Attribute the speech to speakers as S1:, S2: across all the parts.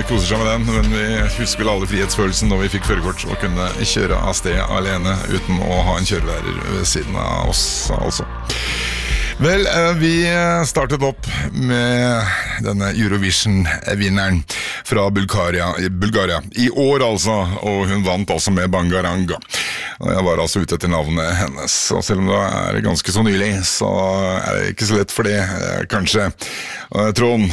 S1: koser seg med den, men vi husker vel alle frihetsfølelsen når vi fikk førerkort og kunne kjøre av sted alene uten å ha en kjørelærer ved siden av oss, altså. Vel, vi startet opp med denne Eurovision-vinneren fra Bulgaria, i år altså, og hun vant altså med Bangaranga. Og jeg var altså ute etter navnet hennes, og selv om det er ganske så nylig, så er det ikke så lett for det, kanskje. Trond,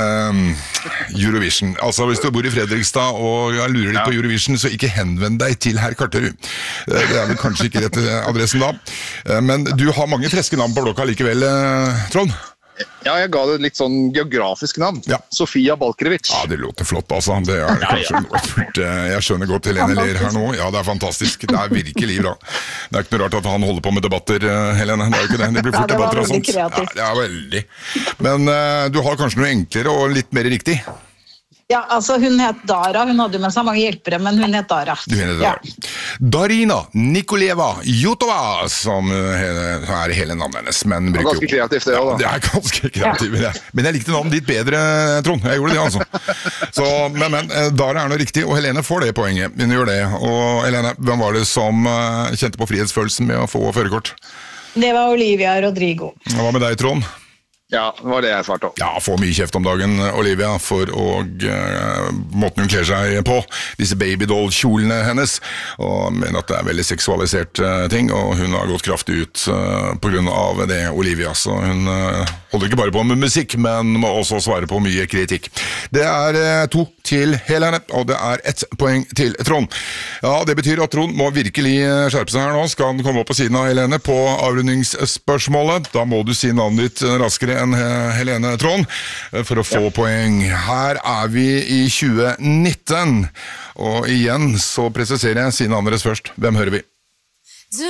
S1: Eurovision, altså hvis du bor i Fredrikstad og lurer litt på Eurovision, så ikke henvend deg til herr Karterud. Det er vel kanskje ikke rett adressen da, men du har mange freske navn på blokka likevel, Trond?
S2: Ja, jeg ga det litt sånn geografisk navn.
S1: Ja.
S2: Sofia Balkerevic.
S1: Ja, det låter flott, altså. Det er kanskje noe fullt. Jeg skjønner godt Helene ler her nå. Ja, det er fantastisk. Det er virkelig bra. Det er ikke noe rart at han holder på med debatter, Helene. Det er jo ikke det. Det blir fort debatter og sånt.
S3: Ja,
S1: det er veldig. Men du har kanskje noe enklere og litt mer riktig?
S3: Ja, altså hun het Dara, hun hadde jo med seg mange hjelpere, men hun het Dara.
S1: Du mener Dara. Ja. Darina Nikoleva Jutova, som er hele navnet hennes, men bruker jo...
S2: Ganske kreativt det også, da.
S1: Det er ganske kreativt, ja. Men jeg likte navnet ditt bedre, Trond. Jeg gjorde det, altså. Så, men, Dara er noe riktig, og Helene får det poenget. Hun gjør det. Og Helene, hvem var det som kjente på frihetsfølelsen med å få førerkort?
S3: Det var Olivia Rodrigo.
S1: Hva med deg, Trond?
S2: Ja, det var det jeg svarte om.
S1: Ja, får mye kjeft om dagen, Olivia, for måten hun kler seg på, disse babydoll-kjolene hennes, og mener at det er veldig seksualisert ting, og hun har gått kraftig ut på grunn av det, Olivia, så hun holder ikke bare på med musikk, men må også svare på mye kritikk. Det er 2 til Helene, og det er 1 poeng til Trond. Ja, det betyr at Trond må virkelig skjerpe seg her nå. Skal han komme opp på siden av Helene på avrundingsspørsmålet? Da må du si navnet ditt raskere enn Helene, Trond, for å få poeng. Her er vi i 2019, og igjen så presiserer jeg, si navnet deres først. Hvem hører vi?